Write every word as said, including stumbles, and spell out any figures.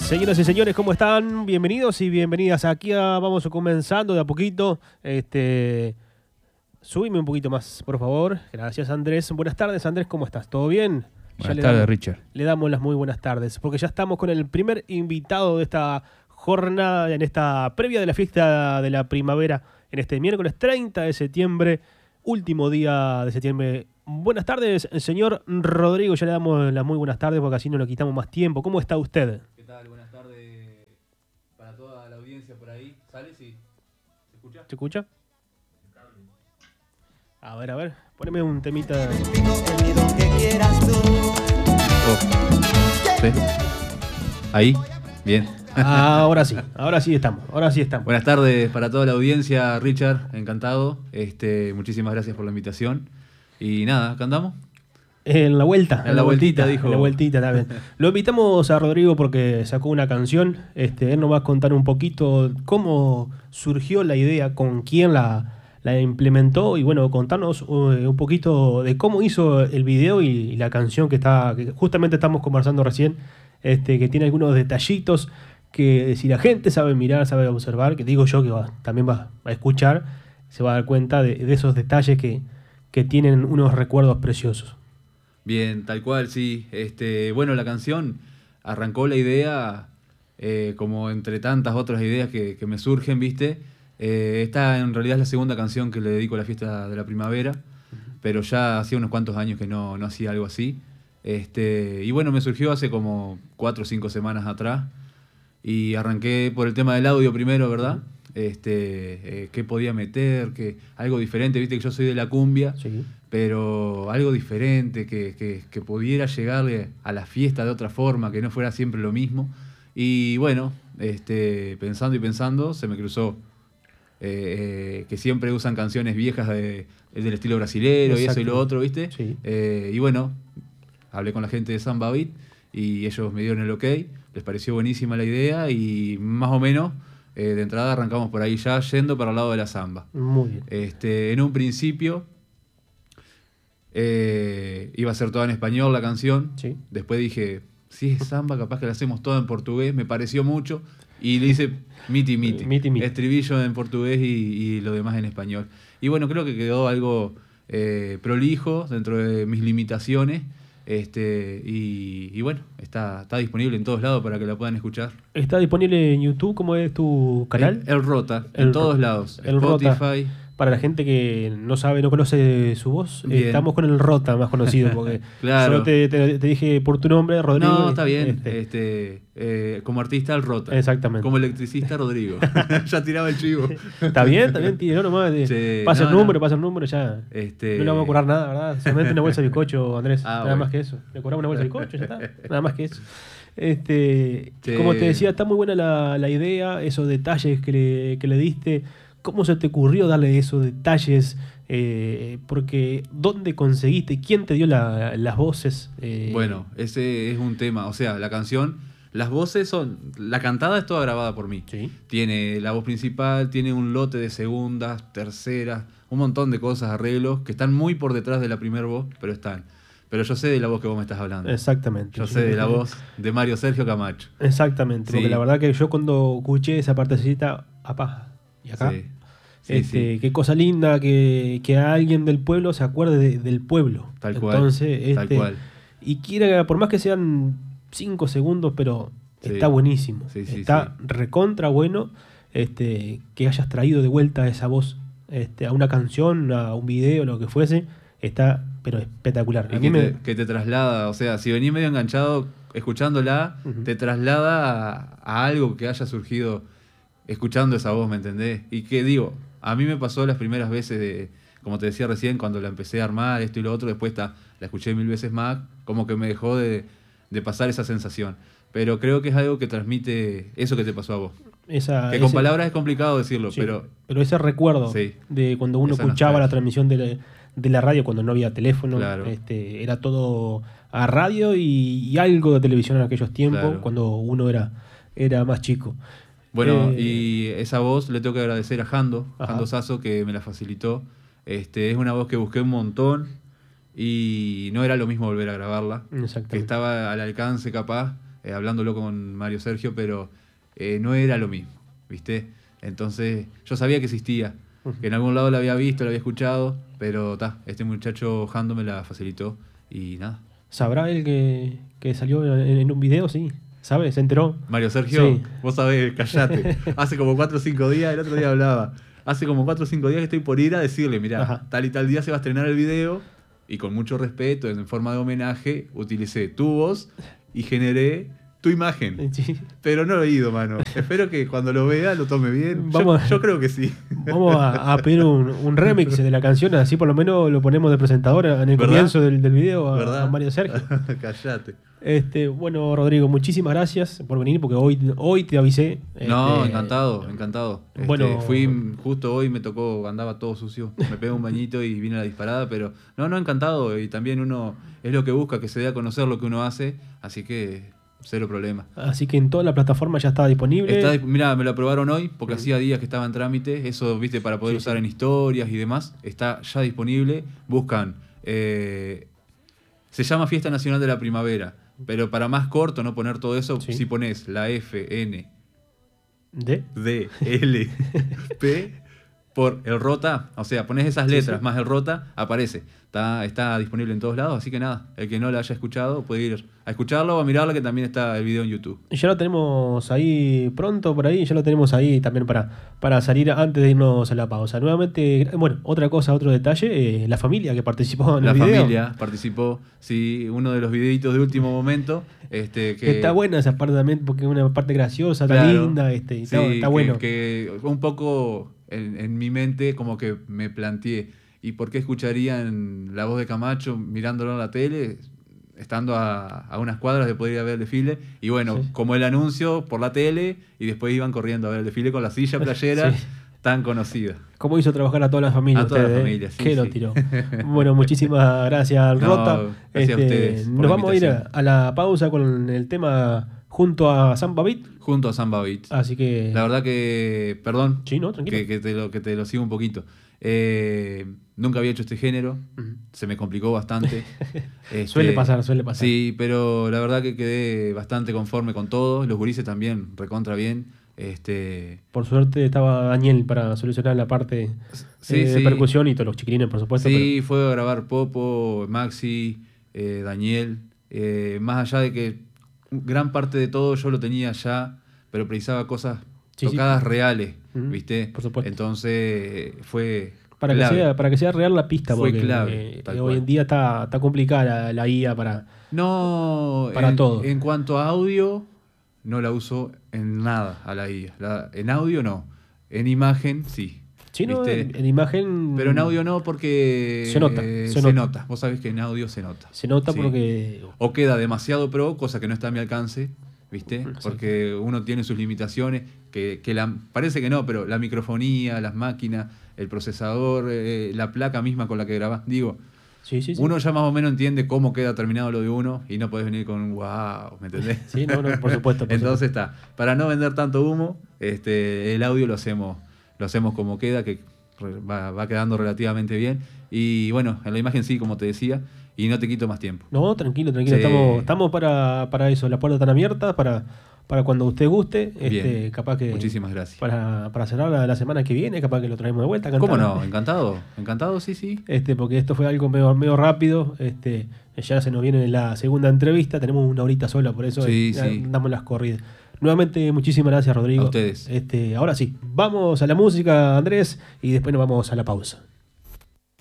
Señoras y señores, ¿cómo están? Bienvenidos y bienvenidas. Aquí a, vamos comenzando de a poquito. Este, subime un poquito más, por favor. Gracias, Andrés. Buenas tardes, Andrés. ¿Cómo estás? ¿Todo bien? Buenas ya tardes, damos, Richard. Le damos las muy buenas tardes, porque ya estamos con el primer invitado de esta jornada, en esta previa de la fiesta de la primavera, en este miércoles treinta de septiembre, último día de septiembre. Buenas tardes, señor Rodrigo. Ya le damos las muy buenas tardes, porque así no le quitamos más tiempo. ¿Cómo está usted? ¿Qué tal? Buenas tardes para toda la audiencia por ahí. ¿Sale? Sí. ¿Se escucha? ¿Se escucha? A ver, a ver, poneme un temita. Oh. ¿Sí? Ahí. Bien. Ah, ahora sí, ahora sí estamos, ahora sí estamos. Buenas tardes para toda la audiencia, Richard. Encantado. Este, muchísimas gracias por la invitación. Y nada, ¿acá andamos? En la vuelta, en la, la vueltita, vueltita, dijo. En la vueltita, está bien. Lo invitamos a Rodrigo porque sacó una canción. Este, él nos va a contar un poquito cómo surgió la idea, con quién la, la implementó y bueno, contarnos uh, un poquito de cómo hizo el video y, y la canción que está, que justamente estamos conversando recién, este, que tiene algunos detallitos que si la gente sabe mirar, sabe observar, que digo yo que va, también va, va a escuchar, se va a dar cuenta de, de esos detalles que, que tienen unos recuerdos preciosos. Bien, tal cual, sí. Este, bueno, la canción arrancó la idea, eh, como entre tantas otras ideas que, que me surgen, ¿viste? Eh, esta en realidad es la segunda canción que le dedico a la fiesta de la primavera, uh-huh. Pero ya hacía unos cuantos años que no, no hacía algo así. Este, y bueno, me surgió hace como cuatro o cinco semanas atrás. Y arranqué por el tema del audio primero, ¿verdad? Uh-huh. Este, eh, qué podía meter, que algo diferente, viste que yo soy de la cumbia, sí. Pero algo diferente, que, que, que pudiera llegarle a la fiesta de otra forma, que no fuera siempre lo mismo. Y bueno, este, pensando y pensando, se me cruzó eh, eh, que siempre usan canciones viejas de, del estilo brasilero. Exacto. Y eso y lo otro, ¿viste? Sí. Eh, y bueno, hablé con la gente de Samba Beat y ellos me dieron el ok, les pareció buenísima la idea y más o menos... Eh, de entrada arrancamos por ahí ya yendo para el lado de la samba. Muy bien. Este, en un principio eh, iba a ser toda en español la canción. Sí. Después dije, si es samba, capaz que la hacemos toda en portugués. Me pareció mucho. Y le hice miti miti. miti, miti. Estribillo en portugués y, y lo demás en español. Y bueno, creo que quedó algo eh, prolijo dentro de mis limitaciones. Este, y, y bueno, está, está disponible en todos lados para que la puedan escuchar. ¿Está disponible en YouTube? ¿Cómo es tu canal? El, el Rota, el en todos Rota. lados. El Spotify. Rota. Para la gente que no sabe, no conoce su voz, bien. Estamos con el Rota más conocido, porque claro. yo te, te, te dije por tu nombre, Rodrigo. No, está bien. Este, este, eh, como artista, el Rota. Exactamente. Como electricista, Rodrigo. Ya tiraba el chivo. Está bien, está bien, tiró nomás. Sí, pasa no, el número, no. pasa el número, ya. Este... No le vamos a cobrar nada, ¿verdad? Solamente una bolsa de bizcocho, Andrés. Ah, nada bueno. más que eso. Le cobramos una bolsa de bizcocho, ya está. Nada más que eso. Este, sí. Como te decía, está muy buena la, la idea, esos detalles que le, que le diste. ¿Cómo se te ocurrió darle esos detalles? Eh, porque ¿dónde conseguiste? ¿Quién te dio la, las voces? Eh, bueno, ese es un tema. O sea, la canción, las voces son... La cantada es toda grabada por mí. ¿Sí? Tiene la voz principal, tiene un lote de segundas, terceras, un montón de cosas, arreglos, que están muy por detrás de la primera voz, pero están. Pero yo sé de la voz que vos me estás hablando. Exactamente. Yo sé de la voz de Mario Sergio Camacho. Exactamente, sí. Porque la verdad que yo cuando escuché esa partecita, apá, y acá... Sí. Sí, este, sí. Qué cosa linda que, que alguien del pueblo se acuerde de, del pueblo. Tal cual. Entonces, este, tal cual. Y quiera, por más que sean cinco segundos, pero sí. Está buenísimo. Sí, sí, está sí. recontra bueno este, que hayas traído de vuelta esa voz este, a una canción, a un video, lo que fuese. Está, pero espectacular. Y a que, mí me... te, que te traslada, o sea, si venís medio enganchado escuchándola, uh-huh. te traslada a, a algo que haya surgido escuchando esa voz, ¿me entendés? Y que digo, a mí me pasó las primeras veces, de, como te decía recién, cuando la empecé a armar, esto y lo otro, después ta, la escuché mil veces más, como que me dejó de, de pasar esa sensación. Pero creo que es algo que transmite eso que te pasó a vos. Esa, que con ese, palabras es complicado decirlo, sí, pero... Pero ese recuerdo sí, de cuando uno escuchaba nostalgia. La transmisión de la, de la radio, cuando no había teléfono, claro. este, era todo a radio y, y algo de televisión en aquellos tiempos, claro. Cuando uno era, era más chico. Bueno, eh, y esa voz le tengo que agradecer a Jando, ajá. Jando Sasso, que me la facilitó. Este, es una voz que busqué un montón y no era lo mismo volver a grabarla, que estaba al alcance capaz. eh, hablándolo con Mario Sergio, pero eh, no era lo mismo, ¿viste? Entonces yo sabía que existía, que en algún lado la había visto, la había escuchado, pero ta, este muchacho Jando me la facilitó y nada. ¿Sabrá él que, que salió en, en un video? Sí. ¿Sabe? ¿Se enteró? Mario Sergio, Sí. vos sabés, callate. Hace como cuatro o cinco días, el otro día hablaba, hace como cuatro o cinco días que estoy por ir a decirle, mirá, Ajá. tal y tal día se va a estrenar el video, y con mucho respeto, en forma de homenaje, utilicé tu voz y generé tu imagen. Sí. Pero no lo he ido, mano. Espero que cuando lo vea lo tome bien. Yo, Vamos. yo creo que sí. Vamos a, a pedir un, un remix de la canción, así por lo menos lo ponemos de presentador en el ¿Verdad? comienzo del, del video a, ¿Verdad? a Mario Sergio. Callate. Este, bueno, Rodrigo, muchísimas gracias por venir, porque hoy, hoy te avisé. No, Este, encantado, encantado. Este, Bueno. fui justo hoy, me tocó, andaba todo sucio. Me pegué un bañito y vine a la disparada, pero no, no, encantado. Y también uno es lo que busca, que se dé a conocer lo que uno hace, así que cero problema. Así que en toda la plataforma ya está disponible. Está, mira, me lo aprobaron hoy porque Mm. hacía días que estaba en trámite. Eso, viste, para poder Sí, usar sí. en historias y demás. Está ya disponible. Buscan. eh, se llama Fiesta Nacional de la Primavera. Pero para más corto, no poner todo eso, Sí. si pones la F, N, ¿De? D, L, P por el Rota, o sea, pones esas Sí, letras sí. más el Rota, aparece. Está, está disponible en todos lados, así que nada, el que no la haya escuchado puede ir a escucharlo o a mirarla, que también está el video en YouTube. Ya lo tenemos ahí pronto, por ahí, ya lo tenemos ahí también para, para salir antes de irnos a la pausa. Nuevamente, bueno, otra cosa, otro detalle, eh, la familia que participó en La el video. familia participó, sí, uno de los videitos de último momento. Este, que, Que está buena esa parte también, porque es una parte graciosa, está Claro, linda, este, y sí, está, está que- bueno. Que un poco en, en mi mente como que me planteé, ¿y por qué escucharían la voz de Camacho mirándolo en la tele, estando a, a unas cuadras de poder ir a ver el desfile? Y bueno, Sí. como el anuncio por la tele, y después iban corriendo a ver el desfile con la silla playera Sí. tan conocida. ¿Cómo hizo trabajar a toda la familia? A toda la usted, eh? familia, sí, ¿Qué lo sí. tiró? Bueno, muchísimas gracias, No, Rota. gracias a ustedes por nos la vamos a ir a, invitación. a la pausa con el tema junto a Samba Beat. Junto a Samba Beat. Así que. La verdad que, perdón, Sí, no, tranquilo. que, que te lo, que te lo sigo un poquito. Eh, nunca había hecho este género, Ujú. se me complicó bastante. Este, Suele pasar, suele pasar. Sí, pero la verdad que quedé bastante conforme con todo. Los gurises también, recontra bien. Este, Por suerte estaba Daniel para solucionar la parte Sí, eh, de sí. percusión y todos los chiquilines, por supuesto. sí, fue a grabar Popo, Maxi, eh, Daniel. eh, más allá de que gran parte de todo yo lo tenía ya, pero precisaba cosas Sí, sí. tocadas reales, Ujú, ¿viste? por supuesto. Entonces fue Pero para, que clave. sea, para que sea real la pista, Fue porque clave, eh, tal hoy cual. en día está, está complicada la, la I A para. No, Para en, todo. En cuanto a audio, no la uso en nada a la I A. La- en audio no. En imagen sí. Sí, no, ¿viste? en, en imagen. Pero en audio no porque Se nota, eh, se se nota. nota. Vos sabés que en audio se nota. Se nota Sí. porque. O queda demasiado pro, cosa que no está a mi alcance, ¿viste? Sí. Porque uno tiene sus limitaciones, que, que la, parece que no, pero la microfonía, las máquinas, el procesador, eh, la placa misma con la que grabás, digo, Sí, sí, sí. uno ya más o menos entiende cómo queda terminado lo de uno y no podés venir con un wow, ¿me entendés? Sí, no, no, por supuesto. por Entonces está, para no vender tanto humo, este, el audio lo hacemos, lo hacemos como queda, que re- va, va quedando relativamente bien. Y bueno, en la imagen sí, como te decía, y no te quito más tiempo. No, tranquilo, tranquilo. Sí. Estamos, estamos para, para eso. Las puertas están abiertas para, para cuando usted guste. Este, Bien. capaz que. Muchísimas gracias. Para, para cerrar la, la semana que viene, capaz que lo traemos de vuelta. a cantar. ¿Cómo no? Encantado, encantado, sí, sí. Este, porque esto fue algo medio, medio rápido. Este, ya se nos viene la segunda entrevista. Tenemos una horita sola, por eso Sí, eh, sí. damos las corridas. Nuevamente, muchísimas gracias, Rodrigo. A ustedes. Este, ahora sí, vamos a la música, Andrés, y después nos vamos a la pausa.